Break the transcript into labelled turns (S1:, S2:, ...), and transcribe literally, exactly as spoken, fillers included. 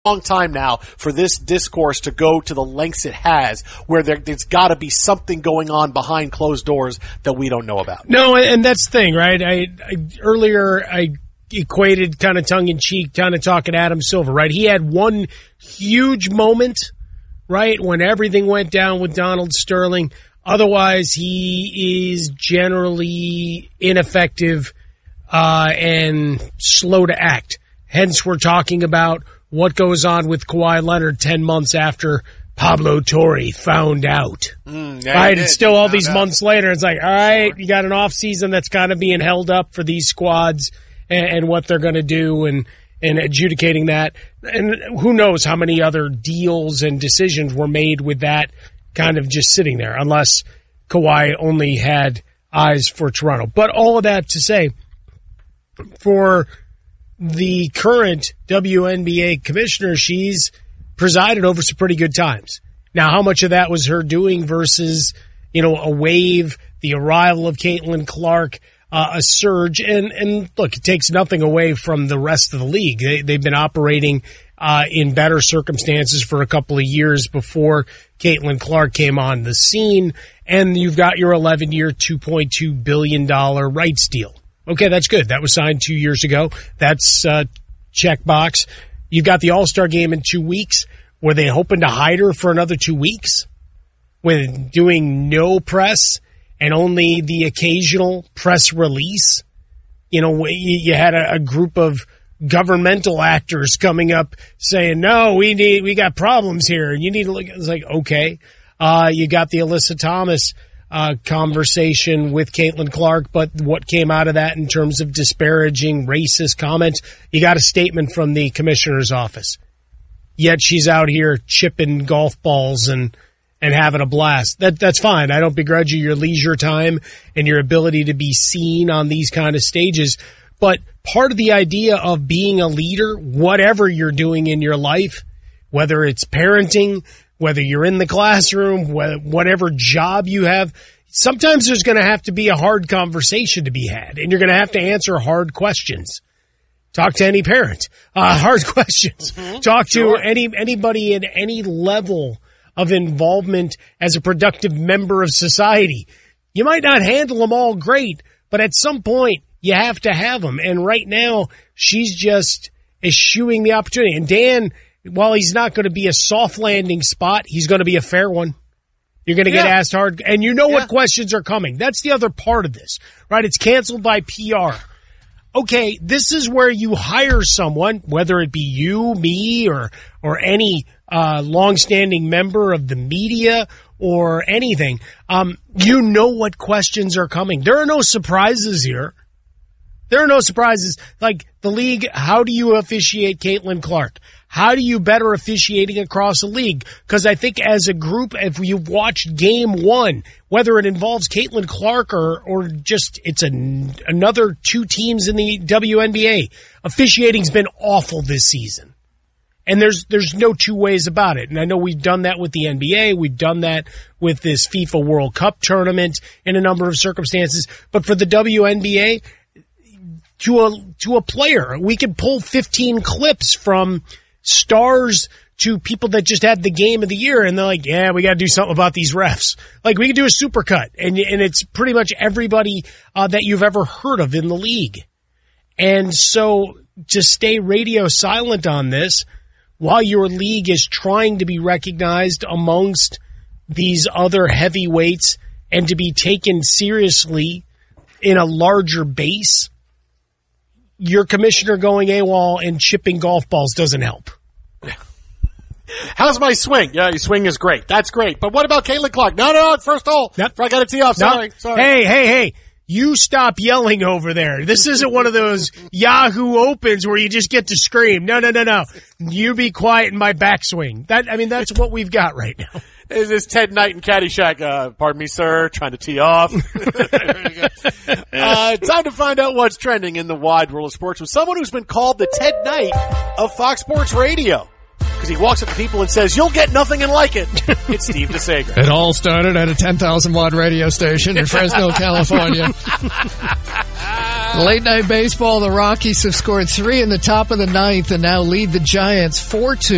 S1: long time now for this discourse to go to the lengths it has, where there, there's got to be something going on behind closed doors that we don't know about.
S2: No, and that's the thing, right? I, I earlier I equated kind of tongue-in-cheek, kind of talking Adam Silver, right? He had one huge moment, right, when everything went down with Donald Sterling. Otherwise, he is generally ineffective uh, and slow to act. Hence, we're talking about what goes on with Kawhi Leonard ten months after Pablo Torre found out.
S1: Mm, yeah,
S2: right? And still all these
S1: out.
S2: months later, it's like, all right, you got an off season that's kind of being held up for these squads and, and what they're going to do and, and adjudicating that. And who knows how many other deals and decisions were made with that kind of just sitting there, unless Kawhi only had eyes for Toronto. But all of that to say, for the current W N B A commissioner, she's presided over some pretty good times. Now, how much of that was her doing versus, you know, a wave, the arrival of Caitlin Clark, uh, a surge, and, and look, it takes nothing away from the rest of the league. They, they've been operating uh, in better circumstances for a couple of years before Caitlin Clark came on the scene, and you've got your eleven-year, two point two billion dollars rights deal. Okay, that's good. That was signed two years ago. That's uh, checkbox. You've got the All-Star game in two weeks. Were they hoping to hide her for another two weeks with doing no press and only the occasional press release? You know, you, you had a, a group of governmental actors coming up saying, no, we need, we got problems here. You need to look. It's like, okay. Uh, you got the Alyssa Thomas Uh, conversation with Caitlin Clark, but what came out of that in terms of disparaging, racist comments? You got a statement from the commissioner's office. Yet she's out here chipping golf balls and and having a blast. That that's fine. I don't begrudge you your leisure time and your ability to be seen on these kind of stages. But part of the idea of being a leader, whatever you're doing in your life, whether it's parenting, whether you're in the classroom, whatever job you have, sometimes there's going to have to be a hard conversation to be had, and you're going to have to answer hard questions. Talk to any parent. Uh, hard questions. Mm-hmm. Talk to sure. any anybody at any level of involvement as a productive member of society. You might not handle them all great, but at some point, you have to have them. And right now, she's just eschewing the opportunity. And Dan, while he's not going to be a soft landing spot, he's going to be a fair one. You're going to yeah. get asked hard, and you know yeah. what questions are coming. That's the other part of this, right? It's canceled by P R. Okay, this is where you hire someone, whether it be you, me, or or any uh, longstanding member of the media or anything. Um, you know what questions are coming. There are no surprises here. There are no surprises. Like the league, how do you officiate Caitlin Clark? How do you better officiating across the league? Because I think as a group, if you've watched game one, whether it involves Caitlin Clark or, or just it's an, another two teams in the W N B A, officiating's been awful this season. And there's there's no two ways about it. And I know we've done that with the N B A. We've done that with this FIFA World Cup tournament in a number of circumstances. But for the W N B A, to a to a player, we could pull fifteen clips from stars to people that just had the game of the year, and they're like, yeah, we got to do something about these refs. Like, we could do a supercut, and and it's pretty much everybody uh, that you've ever heard of in the league. And so to stay radio silent on this while your league is trying to be recognized amongst these other heavyweights and to be taken seriously in a larger base, your commissioner going AWOL and chipping golf balls doesn't help.
S1: How's my swing? Yeah, your swing is great. That's great. But what about Caitlin Clark? No, no, no, first hole. Yep. I got to tee off. Sorry,
S2: nope.
S1: sorry.
S2: Hey, hey, hey. You stop yelling over there. This isn't one of those Yahoo Opens where you just get to scream. No, no, no, no. You be quiet in my backswing. That, I mean, that's what we've got right now.
S1: Is this Ted Knight and Caddyshack? Uh, pardon me, sir. Trying to tee off. uh, time to find out what's trending in the wide world of sports with someone who's been called the Ted Knight of Fox Sports Radio. Because he walks up to people and says, you'll get nothing and like it. It's Steve DeSager.
S3: It all started at a ten thousand watt radio station in Fresno, California. Late night baseball, the Rockies have scored three in the top of the ninth and now lead the Giants four two.